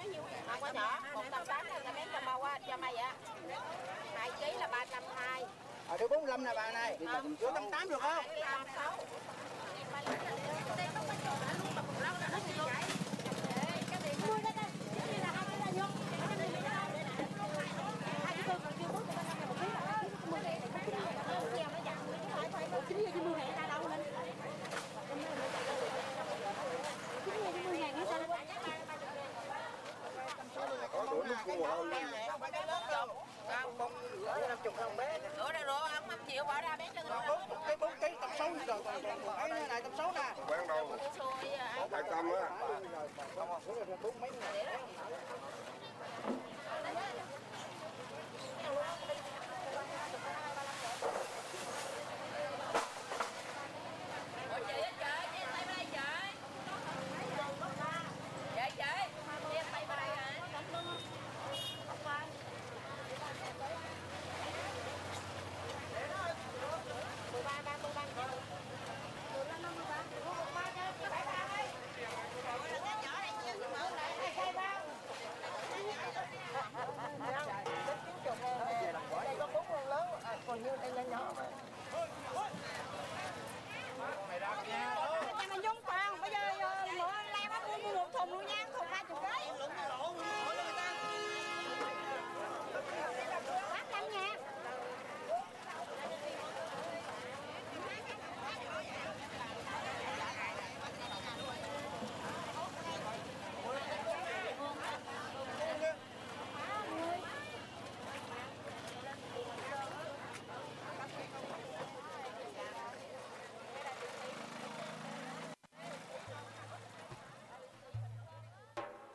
Không có nhỏ, 180 là mấy trăm bao á, cho mày á. 2 kg là 320. Được 45 nè bà này. Vô 180 được không? 26. Có đũa nước cua không? Cái lớn không? Bông 50 đồng bé. Rửa ra rửa ông 5 triệu bỏ ra bán cho tôi. Cái 4 kg tầm 6 rồi. Cái này tầm 6 nè. Bán đâu? 200 á. Bốn mấy này.